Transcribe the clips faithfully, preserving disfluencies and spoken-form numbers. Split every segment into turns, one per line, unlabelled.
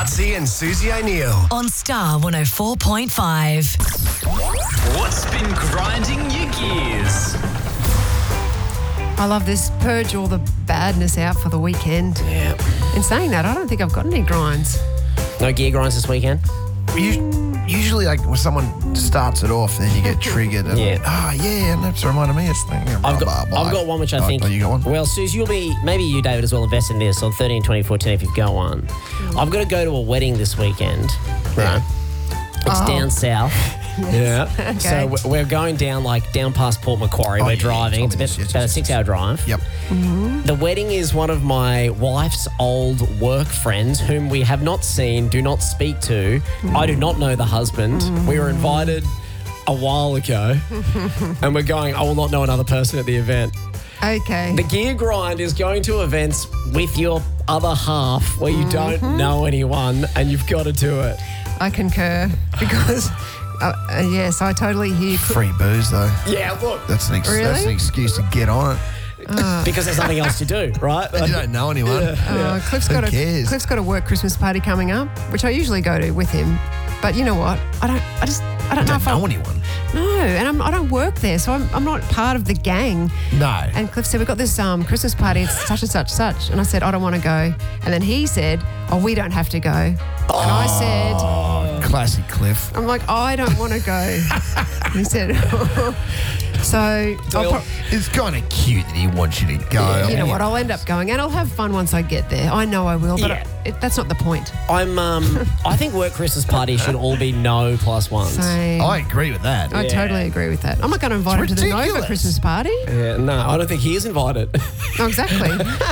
Matsy and Susie O'Neill.
On Star one oh four point five.
What's been grinding your gears?
I love this. Purge all the badness out for the weekend.
Yeah.
In saying that, I don't think I've got any grinds.
No gear grinds this weekend?
Usually, like when someone starts it off, then you get triggered. And,
Yeah.
Oh, yeah, and that's reminded me of this thing.
I've got, I've got one which I
Oh,
think.
oh, you got one?
Well, Suze, you'll be, maybe you, David, as well, invest in this on thirteen twenty fourteen if you've got one. I've got to go to a wedding this weekend. Right. It's
Oh.
down south. Yeah.
Okay.
So we're- we're going down, like, down past Port Macquarie.
Oh,
we're
yeah,
driving.
you
It's
told me
about,
this. Yes,
about
yes,
a six-hour
yes.
drive.
Yep.
The wedding is one of my wife's old work friends whom we have not seen, do not speak to. I do not know the husband. We were invited a while ago and we're going, I will not know another person at the event.
Okay.
The gear grind is going to events with your other half where you don't know anyone and you've got to do it.
I concur because, uh, uh, yes, I totally hear.
Free booze, though.
Yeah, look.
That's an, ex-
Really?
that's an excuse to get on it.
Because there's nothing else to do, right?
And you don't know anyone.
Uh, Cliff's
Who
got a
cares?
Cliff's got a work Christmas party coming up, which I usually go to with him. But you know what? I don't. I just. I don't
You
know
don't
if
know
I.
anyone.
No, and I'm, I don't work there, so I'm, I'm not part of the gang.
No.
And Cliff said, we've got this um, Christmas party, it's such and such, such. And I said, I don't want to go. And then he said, oh, we don't have to go. And I said,
Classic Cliff.
I'm like, I don't want to go. And he said, so I'll pro-
It's kind of cute that he wants you to go.
you know what, I'll end up going and I'll have fun once I get there. I know I will, but
Yeah.
it, that's not the point.
I'm, um, I think work Christmas parties should all be no plus ones.
So
I agree with that.
I
Yeah.
totally agree with that. I'm not going to invite him
It's
to the Nova
ridiculous.
Christmas party.
Yeah, no, I don't think he is invited.
Oh, exactly.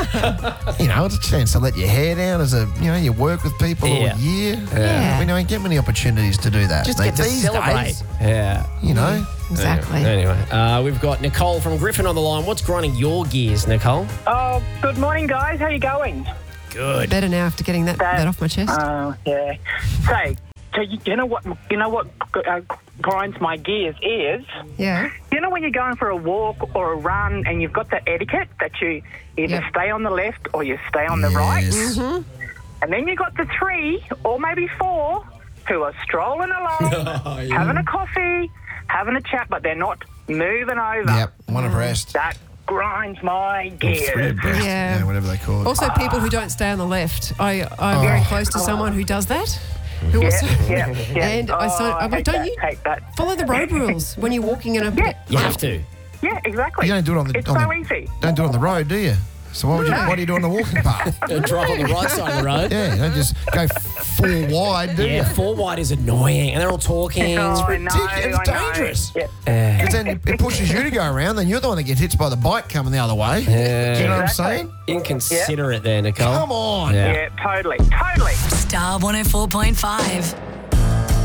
You know, it's a chance to let your hair down as a, you know, you work with people
Yeah.
all year.
Yeah.
We don't get many opportunities to do that.
Just
They-
get to
these
celebrate.
days,
Yeah.
you know.
Exactly.
Anyway, uh, we've got Nicole from Griffin on the line. What's grinding your gears, Nicole?
Oh, good morning, guys. How you going?
Good.
Better now after getting that, that off my chest.
Oh, yeah. So, so you, you know what? You know what uh, grinds my gears is.
Yeah.
You know when you're going for a walk or a run and you've got that etiquette that you either
Yep.
stay on the left or you stay on the right,
Yes.
and then you got the three or maybe four who are strolling along, having a coffee, having a chat, but they're not moving over.
Yep. One abreast.
That grinds my
Or three
gears.
abreast.
Yeah.
Yeah, whatever they call it.
Also, people who don't stay on the left. I, I'm
Oh.
very close to someone who does that. Who
Yeah,
also,
yeah, yeah.
And I, so,
Oh,
I'm like,
hate
don't
that,
you
hate that.
follow the road rules when you're walking in a...
Yeah.
You have to.
Yeah, exactly.
You don't do it on the.
It's
on
so
the-
easy.
Don't do it on the road, do you? So why would you?
No.
Why do you do it on the walking path?
Don't drive on the right side of the road.
Yeah, don't just go full wide, do
Yeah,
you?
four wide is annoying, and they're all talking.
Oh, I know,
ridiculous. It's
I know.
dangerous.
Yeah.
Because then it pushes you to go around, then you're the one that gets hit by the bike coming the other way.
Yeah.
Do you know what I'm
Exactly.
saying?
Inconsiderate there, Nicole.
Come on.
Yeah.
Yeah, totally, totally.
Star one oh four point five.